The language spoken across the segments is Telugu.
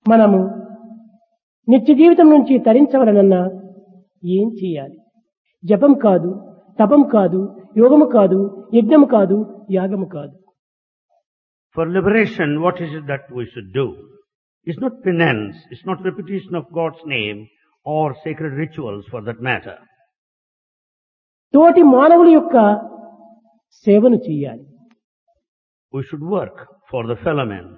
మనము నిత్య జీవితం నుంచి తరించవలనన్నా ఏం చేయాలి? జపం కాదు, తపం కాదు, యోగము కాదు, యజ్ఞము కాదు, యాగము కాదు. For liberation, what is it that we should do? It's not penance, it's not repetition of God's name or sacred rituals for that matter. తోటి మానవుల యొక్క సేవను చేయాలి. We should work for the fellow men.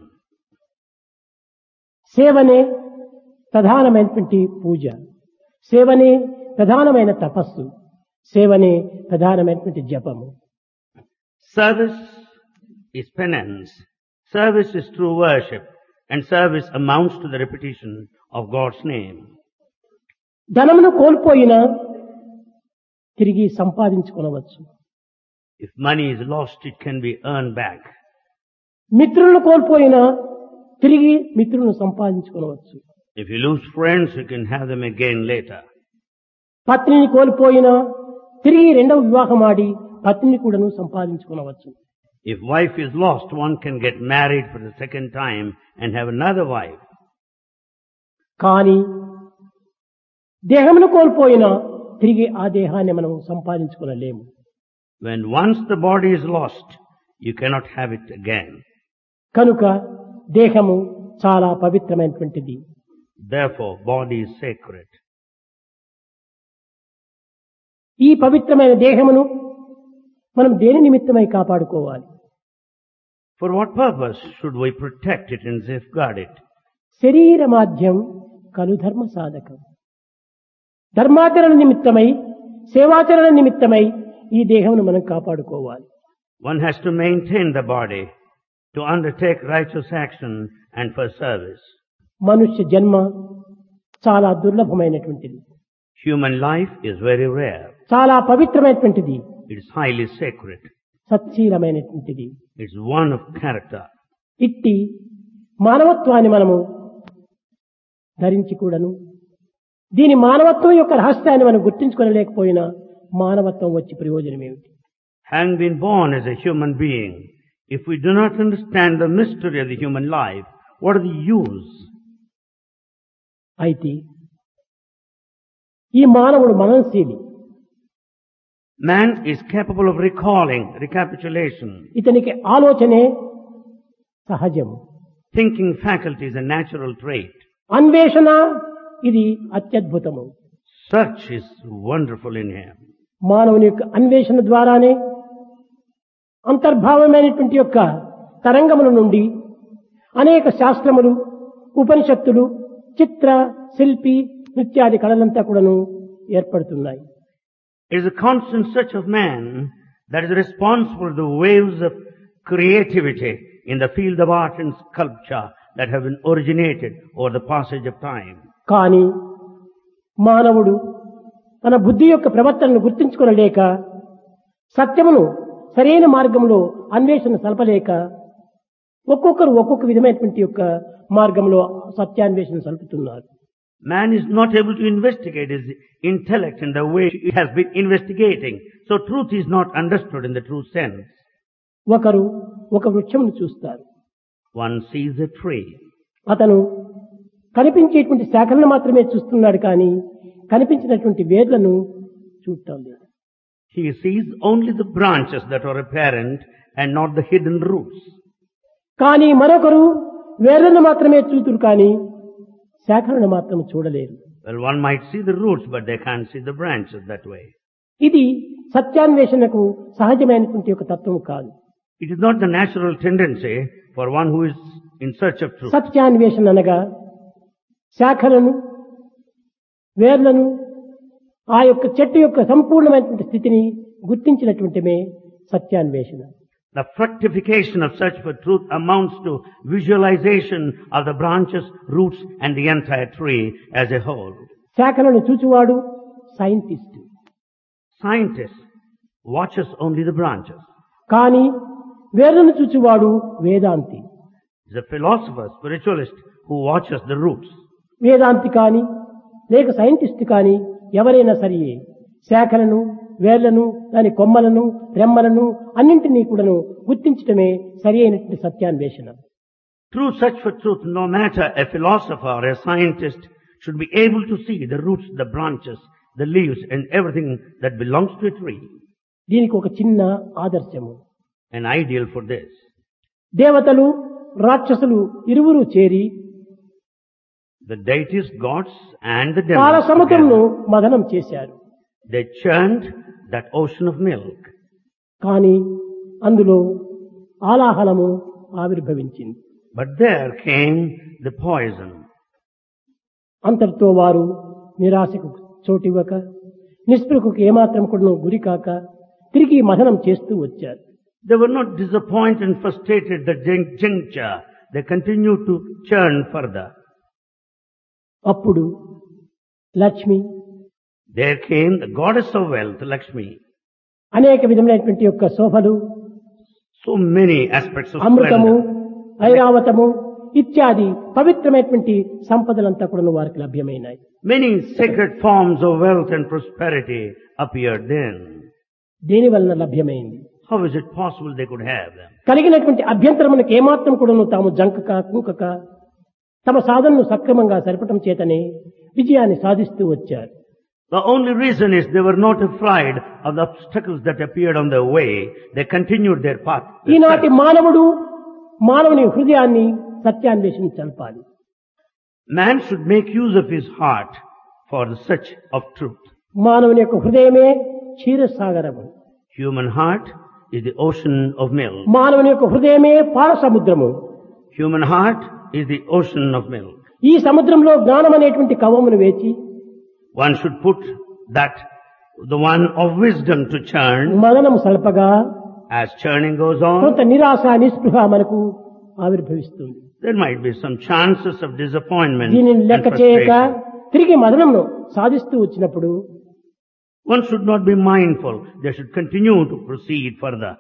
సేవనే ప్రధానమైనటువంటి పూజ, సేవనే ప్రధానమైన తపస్సు, సేవనే ప్రధానమైనటువంటి జపము. Service is penance, service is true worship, and service amounts to the repetition of God's name. ధనమును కోల్పోయినా తిరిగి సంపాదించుకొనవచ్చు. If money is lost, it can be earned back. మిత్రులను కోల్పోయినా తిరిగి మిత్రులను సంపాదించుకొనవచ్చు. If you lose friends, you can have them again later. పత్నిని కోల్పోయినా తిరిగి రెండవ వివాహం ఆడి పత్నిని కూడాను సంపాదించుకొనవచ్చు. If wife is lost, one can get married for the second time and have another wife. కానీ దేహమును కోల్పోయినా తిరిగి ఆ దేహాన్ని మనం సంపాదించుకొనలేము. When once the body is lost, you cannot have it again. కనుక దేహము చాలా పవిత్రమైనటువంటిది. Therefore, body is sacred. ఈ పవిత్రమైన దేహమును మనం దేని నిమిత్తమై కాపాడుకోవాలి? For what purpose should we protect it and safeguard it? శరీర మాధ్యం కలు ధర్మ సాధకం. ధర్మాచరణ నిమిత్తమై, సేవాచరణ నిమిత్తమై ఈ దేహమును మనం కాపాడుకోవాలి. One has to maintain the body to undertake righteous action and for service. మనుష్య జన్మ చాలా దుర్లభమైనటువంటిది, Human life is very rare. చాలా పవిత్రమైనటువంటిది, It is highly sacred. సత్శీలమైనటువంటిది. It's one of character. ఇట్టి మానవత్వాన్ని మనము ధరించి కూడాను దీని మానవత్వం యొక్క రహస్యాన్ని మనం గుర్తించుకోలేకపోయినా మానవత్వం వచ్చి ప్రయోజనం ఏమిటి? Having been born as a human being, if we do not understand the mystery of the human life, what are the use? అయితే ఈ మానవుడు మననశీలి. Man is capable of recalling, recapitulation. ఇతనికి ఆలోచనే సహజం. Thinking faculty is a natural trait. అన్వేషణ ఇది అత్యద్భుతము. Search is wonderful in him. మానవుని యొక్క అన్వేషణ ద్వారానే అంతర్భావమైనటువంటి యొక్క తరంగముల నుండి అనేక శాస్త్రములు, ఉపనిషత్తులు, చిత్ర, శిల్పి, నృత్యాది కళలంతా కూడాను ఏర్పడుతున్నాయి. It is a constant search of man that is responsible for the waves of creativity in the field of art and sculpture that have been originated over the passage of time. కానీ మానవుడు తన బుద్ధి యొక్క ప్రవర్తనను గుర్తించుకొనలేక, సత్యమును సరైన మార్గంలో అన్వేషణ సల్పలేక ఒక్కొక్కరు ఒక్కొక్క విధమైనటువంటి యొక్క మార్గంలో సత్యాన్వేషణ సల్పుతున్నారు. Man is not able to investigate his intellect in the way he has been investigating. So truth is not understood in the true sense. ఒకరు ఒక వృక్షమును చూస్తారు. One sees a tree. అతను కనిపించేటువంటి శాఖలను మాత్రమే చూస్తున్నాడు, కానీ కనిపించినటువంటి వేర్లను చూడటం లేదు. He sees only the branches that are apparent and not the hidden roots. కానీ మరొకరు వేర్లను మాత్రమే చూతురు, కానీ శాఖలను మాత్రం చూడలేరు. Well, one might see the roots, but they can't see the branches that way. ఇది సత్యాన్వేషణకు సహజమైనటువంటి ఒక తత్వము కాదు. It is not the natural tendency for one who is in search of truth. సత్యాన్వేషణ అనగా శాఖలను, వేర్లను, ఆ యొక్క చెట్టు యొక్క సంపూర్ణమైనటువంటి స్థితిని గుర్తించినటువంటిమే సత్యాన్వేషణ. The fructification of search for truth amounts to visualization of the branches, roots and the entire tree as a whole. శాఖలను చూచువాడు scientist. Scientist watches only the branches. కానీ వేర్లను చూచువాడు వేదాంతి. The philosopher, spiritualist who watches the roots. వేదాంతి కానీ లేక సైంటిస్ట్ కానీ ఎవరైనా సరే శాఖలను, వేర్లను, దాని కొమ్మలను, రెమ్మలను అన్నింటినీ కూడాను గుర్తించటమే సరి అయినటువంటి సత్యాన్వేషణ. True search for truth, no matter a philosopher or a scientist, should be able to see the roots, the branches, the leaves and everything that belongs to a tree. దీనికి ఒక చిన్న ఆదర్శము. An ideal for this. దేవతలు రాక్షసులు ఇరువురు చేరి The deities, gods and the పాల devils సముద్రంను together, మదనం చేశారు. they churned that ocean of milk. కానీ అందులో ఆలాహలము ఆవిర్భవించింది. But there came the poison. అంతటితో వారు నిరాశకు చోటివ్వక నిస్పృహకు ఏమాత్రం కూడా గురి కాక తిరిగి మదనం చేస్తూ వచ్చారు. They were not disappointed and frustrated at the juncture. They continued to churn further. అప్పుడు Lakshmi There came the goddess of wealth, Lakshmi. అనేక విధమైనటువంటి యొక్క శోభలు, So many aspects of అమృతము, splendor. ఐరావతము ఇత్యాది పవిత్రమైనటువంటి సంపదలంతా కూడా వారికి లభ్యమైనాయి. Many sacred forms of wealth and prosperity appeared then. దేని వలన లభ్యమైంది? How is it possible they could have them? కలిగినటువంటి అభ్యంతరములకు ఏమాత్రం కూడాను తాము జంకక కుంకక తమ సాధనను సక్రమంగా సరిపటం చేతనే విజయాన్ని సాధిస్తూ వచ్చారు. The only reason is they were not afraid of the obstacles that appeared on their way. They continued their path. ఈనాటి మానవుడు మానవుని హృదయాన్ని సత్యాన్వేషణ చల్పాలి. Man should make use of his heart for the search of truth. మానవుని యొక్క హృదయమే క్షీరసాగరము. Human heart is the ocean of milk. మానవుని యొక్క హృదయమే పాల సముద్రము. Human heart is the ocean of milk. ఈ సముద్రంలో జ్ఞానం అనేటువంటి కవమును వేచి One should put that, the one of wisdom to churn. మదనము సల్పగా As churning goes on, కొంత నిరాశ నిస్పృహ మనకు ఆవిర్భవిస్తుంది. there might be some chances of disappointment దీనిని and లెక్క చేయక frustration. తిరిగి మదనంను సాధిస్తూ వచ్చినప్పుడు One should not be mindful. They should continue to proceed further.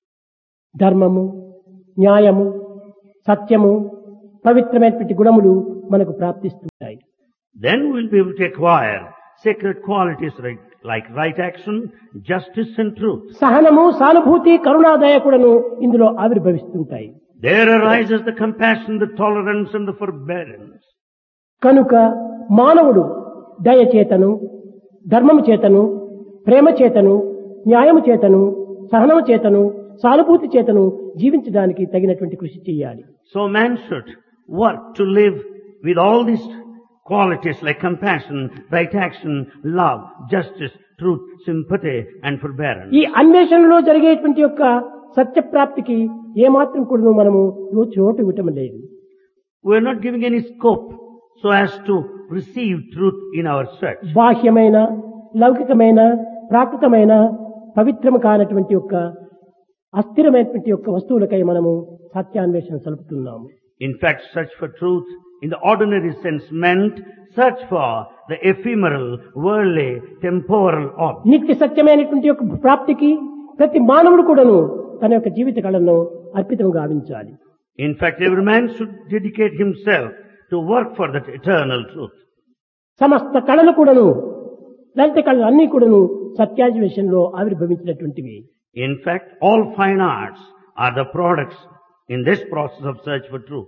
ధర్మము, న్యాయము, సత్యము, పవిత్రమైనటువంటి గుణములు మనకు ప్రాప్తిస్తుంటాయి. Then we'll be able to acquire sacred qualities like right action, justice and truth. సహనము, సానుభూతి, కరుణాదయ కూడాను ఇందులో ఆవిర్భవిస్తుంటాయి. There arises the compassion, the tolerance and the forbearance. కనుక మానవుడు దయ చేతను, ధర్మము చేతను, ప్రేమ చేతను, న్యాయము చేతను, సహనము చేతను, సానుభూతి చేతను జీవించడానికి తగినటువంటి కృషి చేయాలి. So man should work to live with all these qualities like compassion, right action, love, justice, truth, sympathy and forbearance. ఈ అన్వేషణలో జరిగేటువంటి యొక్క సత్యప్రాప్తికి ఏమాత్రం కూడా మనము చోటు ఇవ్వటం లేదు. We are not giving any scope so as to receive truth in our search. బాహ్యమైన, లౌకికమైన, ప్రాకృతమైన, పవిత్రము కానటువంటి యొక్క అస్థిరమైనటువంటి యొక్క వస్తువులకై మనము సత్యాన్వేషణ సలుపుతున్నాము. In fact, search for truth in the ordinary sense meant search for the ephemeral, worldly, temporal objects. నిత్య సత్యమైనటువంటి యొక్క ప్రాప్తికి ప్రతి మానవుడు కూడాను తన యొక్క జీవిత కాలంలో అర్పితం గావించాలి. In fact, every man should dedicate himself to work for that eternal truth. సమస్త కళలు కూడాను, లలిత కళలు అన్ని కూడాను సత్యాన్వేషణలో ఆవిర్భవించినటువంటివి. In fact, all fine arts are the products in this process of search for truth.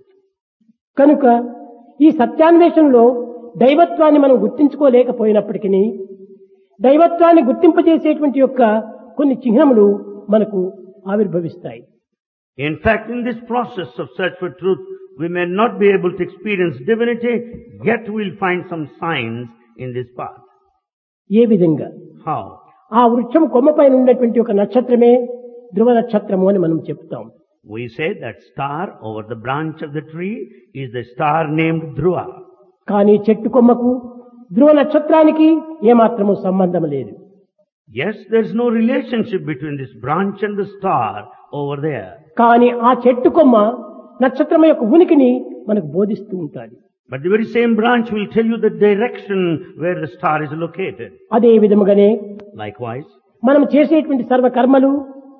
కనుక ఈ సత్యాన్వేషణలో దైవత్వాన్ని మనం గుర్తించుకోలేకపోయినప్పటికీ దైవత్వాన్ని గుర్తింపజేసేటువంటి యొక్క కొన్ని చిహ్నములు మనకు ఆవిర్భవిస్తాయి. In fact, in this process of search for truth, we may not be able to experience divinity, yet we'll find some signs in this path. ఏ విధంగా? How? ఆ వృక్షం కొమ్మపైన ఉన్నటువంటి ఒక నక్షత్రమే ధ్రువ నక్షత్రము అని మనం చెప్తాం. We say that star over the branch of the tree is the star named Dhruva. కానీ చెట్టు కొమ్మకు ధ్రువ నక్షత్రానికి ఏమాత్రము సంబంధం లేదు. Yes, there is no relationship between this branch and the star over there. కానీ ఆ చెట్టు కొమ్మ నక్షత్రం యొక్క ఉనికిని మనకు బోధిస్తూ ఉంటాది. But the very same branch will tell you the direction where the star is located. అదే విధముగానే Likewise, మనం చేసేటువంటి సర్వ కర్మలు,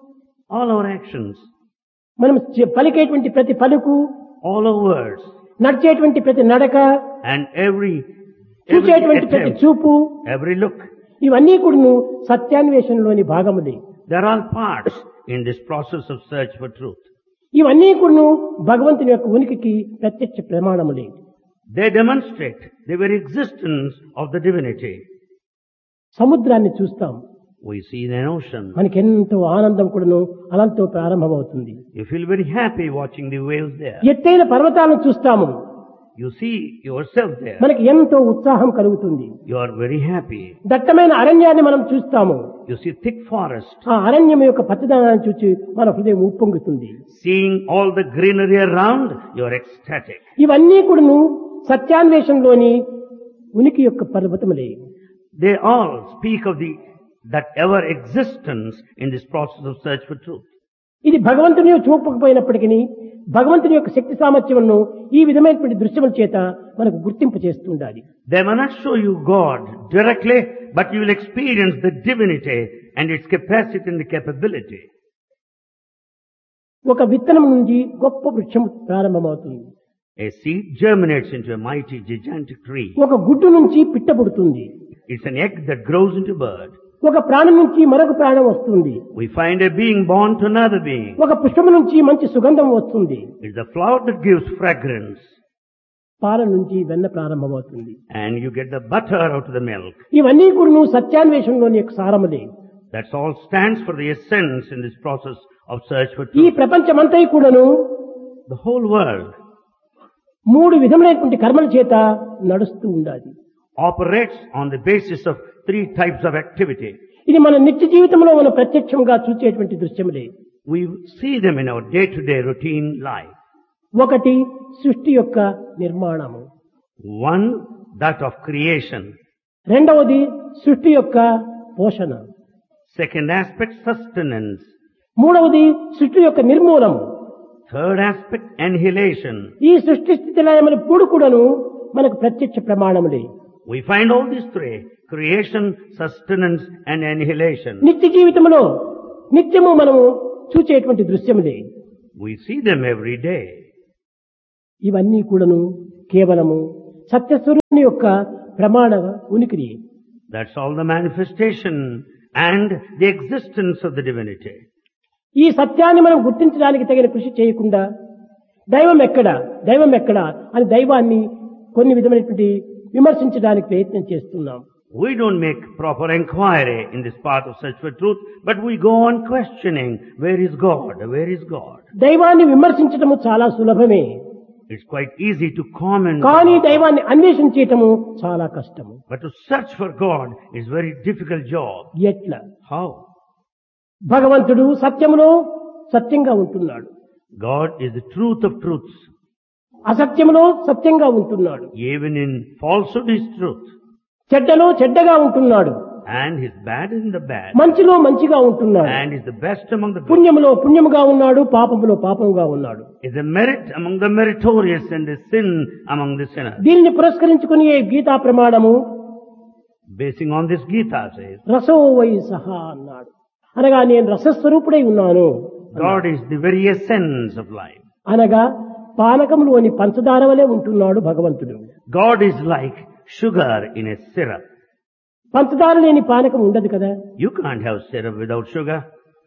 all our actions, మనం పలికేటువంటి ప్రతి పలుకు, all our words, నడిచేటువంటి ప్రతి నడక, and every చూసేటువంటి ప్రతి attempt, చూపు, every look, ఇవన్నీ కూడా సత్యాన్వేషణలోని భాగములే. they're all parts in this process of search for truth. ఇవన్నీ కూడా భగవంతుని యొక్క ఉనికికి ప్రత్యక్ష ప్రమాణములే. They demonstrate the very existence of the divinity. సముద్రాన్ని చూస్తాం, We see an ocean. మనకి ఎంతో ఆనందం కూడాను అలాంతో ప్రారంభమవుతుంది. You feel very happy watching the waves there. ఎత్తైన పర్వతాలను చూస్తాము, You see yourself there. మనకి ఎంతో ఉత్సాహం కలుగుతుంది. You are very happy. దట్టమైన అరణ్యాన్ని మనం చూస్తాము, You see thick forest. ఆ అరణ్యం యొక్క పచ్చదనాన్ని చూసి మన హృదయం ఉప్పొంగుతుంది. Seeing all the greenery around, you are ecstatic. ఇవన్నీ కూడాను సత్యాన్వేషణలోని ఉనికి యొక్క పర్వతములే. They all speak of that ever existence in this process of search for truth. ఇది భగవంతుని చూపకపోయినప్పటికీ భగవంతుని యొక్క శక్తి సామర్థ్యములను ఈ విధమైనటువంటి దృశ్యముల చేత మనకు గుర్తింపు చేస్తుండాలి. They may not show you God directly, but you will experience the divinity and its capacity and the capability. ఒక విత్తనం నుంచి గొప్ప వృక్షం ప్రారంభమవుతుంది. A seed germinates into a mighty gigantic tree. ఒక గుడ్డు నుంచి పిట్ట పుడుతుంది. It's an egg that grows into a bird. ఒక ప్రాణం నుంచి మరొక ప్రాణం వస్తుంది. We find a being born to another being. ఒక పుష్పము నుంచి మంచి సుగంధం వస్తుంది. It's the flower that gives fragrance. పాల నుంచి వెన్న ప్రారంభమవుతుంది. And you get the butter out of the milk. ఇవన్నీ కూడా సత్యాన్వేషణలోని యొక్క సారములే. That's all stands for the essence in this process of search for ఈ truth. ప్రపంచమంతా కూడాను The whole world మూడు విధములైనటువంటి కర్మల చేత నడుస్తూ ఉండాలి. operates on the basis of three types of activity. ఇది మన నిత్య జీవితంలో మనం ప్రత్యక్షంగా చూసేటువంటి దృశ్యములే. We see them in our day-to-day routine life. ఒకటి సృష్టి యొక్క నిర్మాణము, One, that of creation. రెండవది సృష్టి యొక్క పోషణ, Second aspect, sustenance. మూడవది సృష్టి యొక్క నిర్మూలము. Third aspect, annihilation. ఈ సృష్టి స్థితి లయములు కూడాను మనకు ప్రత్యక్ష ప్రమాణములే. We find all these three, creation, sustenance and annihilation. నిత్య జీవితంలో నిత్యము మనము చూచేటువంటి దృశ్యములే. We see them every day. ఇవన్నీ కూడాను కేవలము సత్యస్వరూపుని యొక్క ప్రమాణ ఉనికిని. That's all the manifestation and the existence of the divinity. ఈ సత్యాన్ని మనం గుర్తించడానికి తగిన కృషి చేయకుండా దైవం ఎక్కడ దైవం ఎక్కడ అని దైవాన్ని కొన్ని విధమైనటువంటి విమర్శించడానికి ప్రయత్నం చేస్తున్నాం. We don't make proper inquiry in this path of search for truth, but we go on questioning, where is God? Where is God? దైవాన్ని విమర్శించటము చాలా సులభమే, It's quite easy to comment, కానీ దైవాన్ని అన్వేషించటము చాలా కష్టము. but to search for God is very difficult job. ఎట్లా? How? భగవంతుడు సత్యములో సత్యంగా ఉంటున్నాడు, God is the truth of truths. అసత్యములో సత్యంగా ఉంటున్నాడు, Even in falsehood is truth. చెడ్డలో చెడ్డగా ఉంటున్నాడు, And He's bad in the bad. మంచిలో మంచిగా ఉంటున్నాడు, And is the best among the good. పుణ్యములో పుణ్యముగా ఉన్నాడు, పాపములో పాపముగా ఉన్నాడు. Is the merit among the meritorious and the sin among the sinners. దీనిని పురస్కరించుకుని ఈ గీతా ప్రమాణము Basing on this Gita says, రసో why సహా అన్నాడు. అనగా నేను రసస్వరూపుడై ఉన్నాను. God is the very essence of life. అనగా పానకములోని పంచదార వలె ఉంటున్నాడు భగవంతుడు. God is like sugar in a syrup. పంచదార లేని పానకం ఉండదు కదా. You can't have syrup without sugar.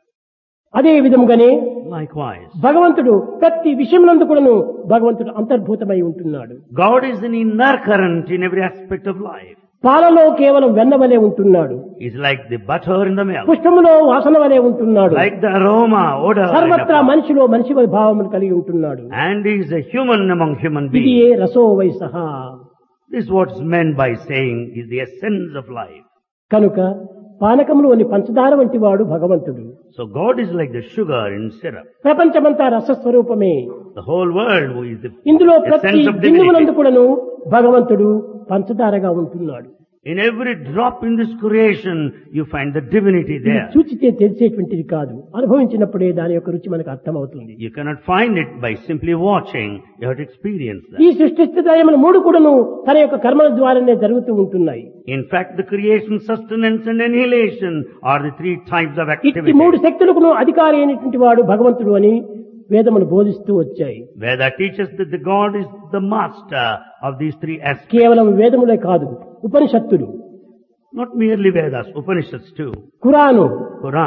అదే విధముగానే Likewise, భగవంతుడు ప్రతి విషయమునందు కూడాను భగవంతుడు అంతర్భూతమై ఉంటున్నాడు. God is an inner current in every aspect of life. పాలలో కేవలం వెన్న వలె ఉంటున్నాడు, He's like the butter in the milk, పుష్పములో వాసన వలె ఉంటున్నాడు, like the aroma, odor, in a సర్వత్రా flower. మనిషిలో మనిషి భావములు కలిగి ఉంటున్నాడు. And He is a human among human ఇది beings. రసో వై సహా. This is what's meant by saying is the essence of life. కనుక పానకములోని పంచదార వంటి వాడు భగవంతుడు. So God is like the sugar in syrup. ప్రపంచమంతా రసస్వరూపమే. The whole world is the ఇందులో ప్రతి essence of బిందువునందు divinity. కూడాను భగవంతుడు పంచదారగా ఉంటున్నాడు. In every drop in this creation, you find the divinity ఇది there. చూచితే తెలిసేటువంటిది కాదు, అనుభవించినప్పుడే దాని యొక్క రుచి మనకు అర్థమవుతుంది. You cannot find it by simply watching. You have to experience ఈ that. సృష్టి స్థితిలయములు మూడు కూడాను తన యొక్క కర్మల ద్వారానే జరుగుతూ ఉంటున్నాయి. In fact, the creation, sustenance and annihilation are the three types of ఇట్టి activity. మూడు శక్తులకు అధికారి అయినటువంటి వాడు భగవంతుడు అని వేదములు బోధిస్తూ వచ్చాయి. Veda teaches that the God is the master of these three aspects. కేవలం వేదములే కాదు, ఉపనిషత్తులు, Not merely Vedas, Upanishads too, Quran, Quran,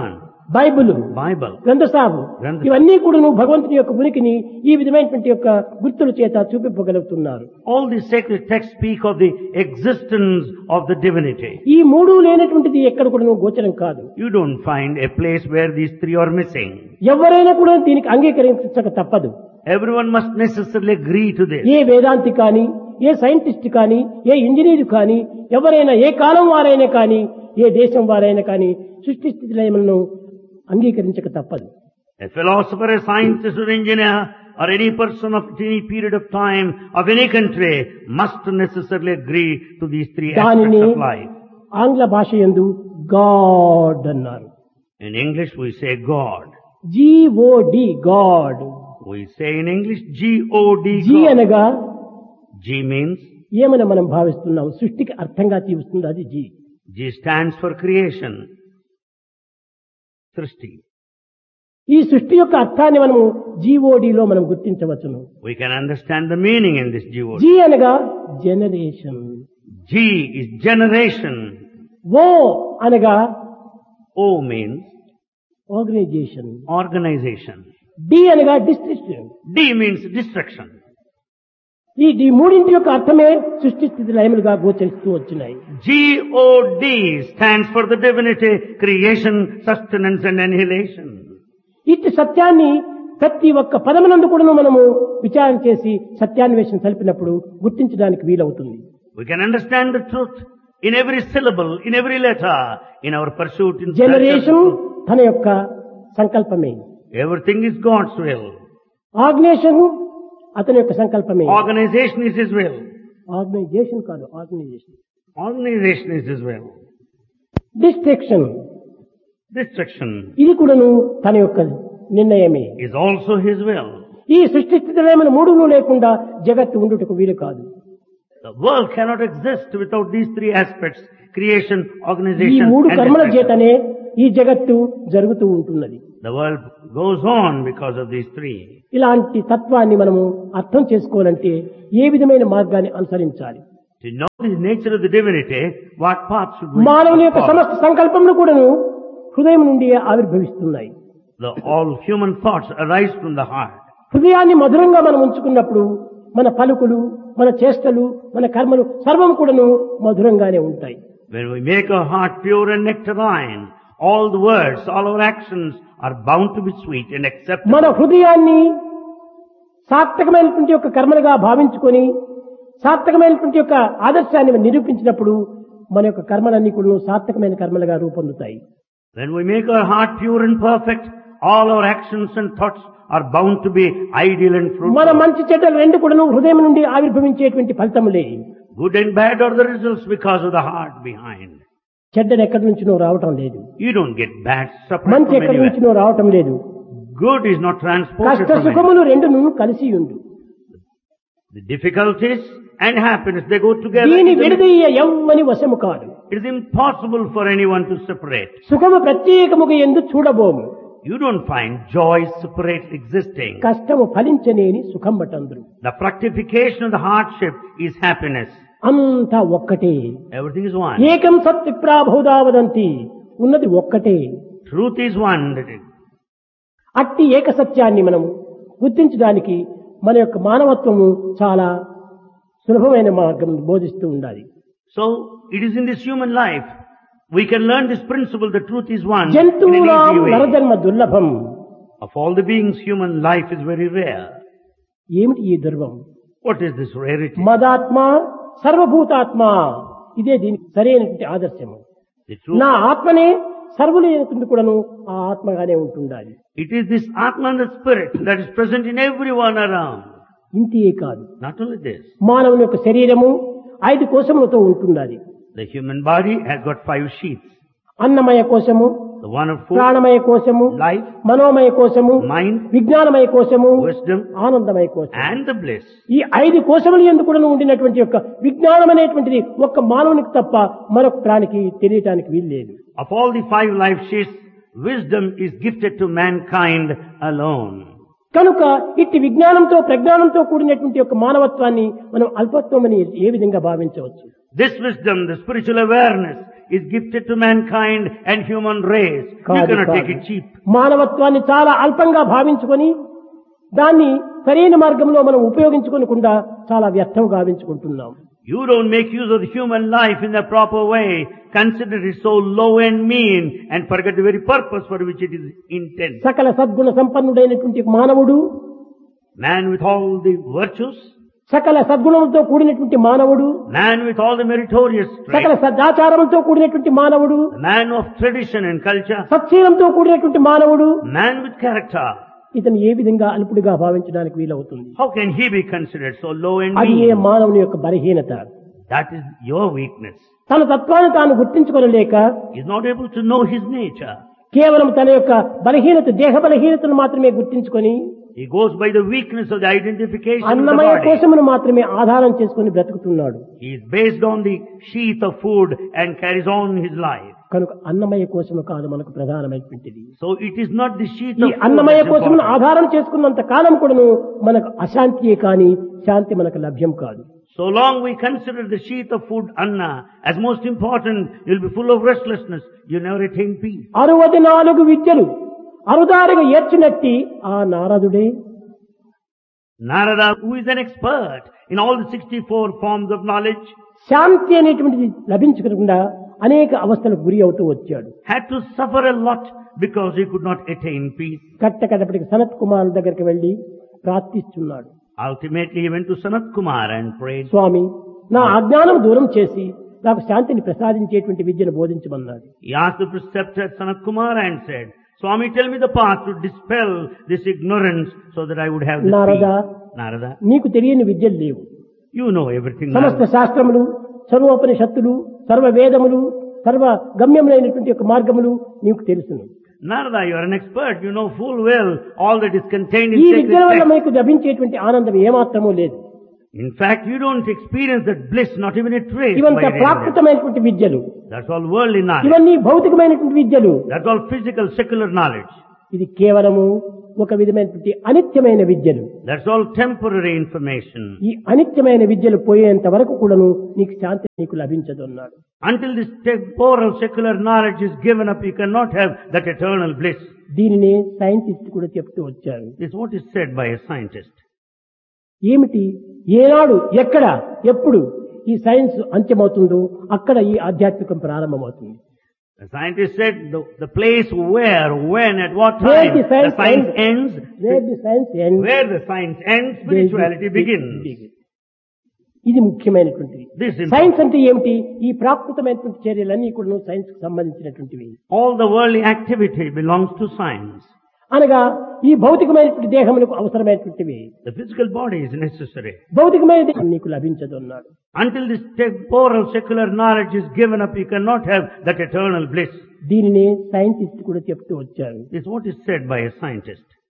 Bible, Bible, గ్రంథసాము, గ్రంథ- ఇవన్నీ కూడా భగవంతుని యొక్క ఉనికిని ఈ విధమైనటువంటి యొక్క గుర్తుల చేత చూపించగలుగుతున్నారు. all these sacred texts speak of the existence of the divinity. ఈ మూడు లేనటువంటిది ఎక్కడ కూడా గోచరం కాదు. You don't find a place where these three are missing. ఎవరైనా కూడా దీనికి అంగీకరించక తప్పదు. Everyone must necessarily agree to this. ఏ వేదాంతి కానీ, ఏ సైంటిస్ట్ కానీ, ఏ ఇంజనీర్ కానీ, ఎవరైనా ఏ కాలం వారైనా కానీ, ఏ దేశం వారైనా కానీ సృష్టి స్థితి లయములను అంగీకరించక తప్పదు. A philosopher, a scientist, or engineer, or any person of any period of time of any country must necessarily agree to these three aspects దానిని of life. ఆంగ్ల భాష యందు గాడ్ అన్నారు. In English we say God. GOD, God. We say in English G-O-D, G God. అనగా G means, ఏమని మనం భావిస్తున్నాం, సృష్టికి అర్థంగా తీస్తుంది అది G. G stands for creation. Srishti. ఈ సృష్టి యొక్క అర్థాన్ని మనము జీఓడిలో మనం గుర్తించవచ్చును. We can understand the meaning in this G word. G అనగా జనరేషన్, G is generation. ఓ అనగా O means organisation, organization. D అనగా డిస్ట్రిక్షన్. D means destruction. ఈ మూడింటి యొక్క అర్థమే సృష్టి స్థితి లయములుగా గోచరిస్తూ వచ్చినాయి. G-O-D stands for the divinity, creation, sustenance and annihilation. ఇట్టి సత్యాన్ని ప్రతి ఒక్క పదమునందు కూడా మనము విచారణ చేసి సత్యాన్వేషణ సలిపినప్పుడు గుర్తించడానికి వీలవుతుంది. We can understand the truth in every syllable, in every letter, in our pursuit in generation search of truth. తన యొక్క సంకల్పమే, Everything is God's will. Organisation అతని యొక్క సంకల్పమే. Organization is His will. Organisation కాదు, organisation. Organization is His will. డిస్ట్రిక్షన్ Destruction ఇది కూడాను తన యొక్క నిర్ణయమే. is also His will. ఈ సృష్టి స్థితిలయమైన మూడును లేకుండా జగత్తు ఉండుటకు వీలు కాదు. The world cannot exist without these three aspects, creation, ఈ organization మూడు and కర్మల destruction. చేతనే ఈ జగత్తు జరుగుతూ ఉంటున్నది. The world goes on because of these three. ఇలాంటి తత్వాన్ని మనము అర్థం చేసుకోవాలంటే ఏ విధమైన మార్గాన్ని అనుసరించాలి? To know the nature of the divinity, what path should we మానవుని యొక్క follow? సమస్త సంకల్పములు కూడాను హృదయం నుండి ఆవిర్భవిస్తున్నాయి. All human thoughts arise from the heart. హృదయాన్ని మధురంగా మనం ఉంచుకున్నప్పుడు మన పలుకులు, మన చేష్టలు, మన కర్మలు సర్వం కూడాను మధురంగానే ఉంటాయి. When we make our heart pure and nectarine, all the words, all our actions are bound to be sweet and మన acceptable. హృదయాన్ని సార్థకమైనటువంటి యొక్క కర్మలుగా భావించుకొని సార్థకమైనటువంటి యొక్క ఆదర్శాన్ని నిరూపించినప్పుడు మన యొక్క కర్మలన్నీ కూడా సార్థకమైన కర్మలుగా రూపొందుతాయి. When we make our heart pure and perfect, all our actions and thoughts are bound to be ideal and మన fruitful. మంచి చెడ్డలు రెండు కూడాను హృదయం నుండి ఆవిర్భవించేటువంటి ఫలితములే. Good and bad are the results because of the heart behind. చెడ్డలు ఎక్కడి నుంచినో రావటం లేదు, You don't get bad separate మంచి from ఎక్కడి anywhere. నుంచినో రావటం లేదు. Good is not transported కష్ట from anywhere. సుఖములు రెండును కలిసి ఉండు. The difficulties and happiness, they go together. దీని It is- విడదీయ ఎవ్వని వశము కాదు. It is impossible for anyone to separate. సుఖము ప్రత్యేకముగా ఎందు చూడబోము, You don't find joy separate existing. కష్టము ఫలించనేని సుఖం బటందరు. The fructification of the hardship is happiness. అంతా ఒక్కటే. Everything is one. ఏకం సత్ విప్రాబహుదావదంతి, ఉన్నది ఒక్కటే. Truth is one. That is. అట్టి ఏక సత్యాన్ని మనం గుర్తించడానికి మన యొక్క మానవత్వము చాలా సులభమైన మార్గం బోధిస్తూ ఉండాలి. So, it is in this human life we can learn this principle, the truth is one, in an జంతువునాం easy way. నరజన్మ దుర్లభం. Of all the beings, human life is very rare. ఏమిటి ఈ దుర్వం? What is this rarity? మదాత్మ సర్వభూతాత్మ, ఇదే దీనికి సరైనటువంటి ఆదర్శము. The truth, నా ఆత్మనే సర్వులు ఎందుకు కూడాను ఆ ఆత్మగానే ఉంటుండాలి. it is this Atma and the Spirit that is present in everyone around. ఇంతే కాదు, Not only this, మానవుని యొక్క శరీరము 5 కోశములతో ఉంటుండాలి. the human body has got 5 sheaths. అన్నమయ కోశము, The one of food, ప్రాణమయ కోశము, life, మనోమయ కోశము, mind, విజ్ఞానమయ కోశము, wisdom, ఆనందమయ కోశం. and the bliss. ఈ 5 కోశములు ఎందుకు కూడా ఉండినటువంటి యొక్క విజ్ఞానం అనేటువంటిది ఒక్క మానవునికి తప్ప మరొక ప్రాణికి తెలియటానికి వీల్లేదు. Of all the 5 life sheaths, wisdom is gifted to mankind alone. కనుక ఇట్టి విజ్ఞానంతో ప్రజ్ఞానంతో కూడినటువంటి యొక్క మానవత్వాన్ని మనం అల్పత్వమని ఏ విధంగా భావించవచ్చు? This wisdom, the spiritual awareness, is gifted to mankind and human race. You cannot take it cheap. మానవత్వాన్ని చాలా అల్పంగా భావించుకొని దాన్ని సరైన మార్గంలో మనం ఉపయోగించుకోకుండా చాలా వ్యర్థం గావించుకుంటున్నాం. You don't make use of the human life in the proper way, consider it so low and mean, and forget the very purpose for which it is intended. సకల సద్గుణ సంపన్నుడైనటువంటి మానవుడు, Man with all the virtues, సకల సద్గుణంతో కూడినటువంటి మానవుడు, man with all the meritorious సకల traits, సదాచారంతో కూడినటువంటి మానవుడు, man of tradition and culture, సత్శీలంతో కూడినటువంటి మానవుడు, man with character. ఇతను ఏ విధంగా అల్పుడిగా భావించడానికి వీలవుతుంది? How can he be considered so low and అది ఏ mean? మానవుని యొక్క బలహీనత. That is your weakness. తన తత్వాన్ని తాను గుర్తించుకోలేక He is not able to know his nature. కేవలం తన యొక్క బలహీనత, దేహ బలహీనతను మాత్రమే గుర్తించుకొని He goes by the weakness of the identification of the Annamayya body. కోశమును మాత్రమే ఆధారం చేసుకొని బ్రతుకుతున్నాడు. He is based on the sheath of food and carries on his life. కనుక అన్నమయ కోశము కాదు మనకు ప్రధానమైనటువంటిది. So it is not the sheath ఈ of food Annamayya that's కోశమును important. ఆధారం చేసుకున్నంత కాలం కూడాను మనకు అశాంతియే కాని శాంతి మనకు లభ్యం కాదు. So long we consider the sheath of food, Anna, as most important, you'll be full of restlessness. You never attain peace. 64 విద్యలు అరుదారుగా ఏర్చినట్టి ఆ నారదుడే Narada, who is an expert in all the 64 forms of knowledge, శాంతి అనేటువంటిది లభించకుండా అనేక అవస్థలకు గురి అవుతూ వచ్చాడు. had to suffer a lot because he could not attain peace. కట్టకడపటికి Sanath Kumar దగ్గరికి వెళ్లి ప్రార్థిస్తున్నాడు. Ultimately he went to Sanat Kumar and prayed. స్వామి, నా అజ్ఞానం దూరం చేసి నాకు శాంతిని ప్రసాదించేటువంటి విద్యను బోధించమన్నాడు. He asked the preceptor Sanat Kumar and said, Swami, tell me the path to dispel this ignorance so that I would have this Narada, peace. Narada, నీకు తెలియని విద్యలు లేవు. you know everything. సమస్త Narada. శాస్త్రములు, సర్వోపనిషత్తులు, సర్వ వేదములు, సర్వ గమ్యములైనటువంటి యొక్క మార్గములు నీకు తెలుసును. Narada, you are an expert. You know full well all that is contained ఈ in విద్యల వల్ల sacred text. మీకు లభించేటువంటి ఆనందం ఏమాత్రమూ లేదు. In fact, you don't experience that bliss, not even a trace. ఇవంతా by reading them. ప్రాకృతమైనటువంటి విద్యలు, That's all worldly knowledge. ఇవన్నీ భౌతికమైనటువంటి విద్యలు. That's all physical, secular knowledge. ఇది కేవలము ఒక విధమైనటువంటి అనిత్యమైన విద్యలు. That's all temporary information. ఈ అనిత్యమైన విద్యలు పోయేంత వరకు కూడాను నీకు శాంతి నీకు లభించదు అన్నాడు. Until this temporal, secular knowledge is given up, you cannot have that eternal bliss. దీనినే సైంటిస్ట్ కూడా చెప్తూ వచ్చారు. This is what is said by a scientist. ఏమిటి, ఏనాడు, ఎక్కడ, ఎప్పుడు ఈ సైన్స్ అంత్యమవుతుందో అక్కడ ఈ ఆధ్యాత్మికం ప్రారంభమవుతుంది. The scientist said the place where, when, at what Where time the science the science ends, Where the science ends, where the science ends, spirituality begins. ఇది ముఖ్యమైనటువంటిది. This is సైన్స్ అంటే ఏమిటి? ఈ ప్రాకృతమైనటువంటి చర్యలన్నీ కూడా సైన్స్ కు సంబంధించినటువంటివి. all the worldly activity belongs to science. అనగా ఈ భౌతికమైనటువంటి దేహములకు అవసరమైనటువంటివి. The physical body is necessary. భౌతికమైన దేహం నీకు లభించదు అన్నాడు. Until this temporal, secular knowledge is given up, you cannot have that eternal bliss. దీనినే సైంటిస్ట్ కూడా చెప్తూ వచ్చారు. This is what is said by a scientist.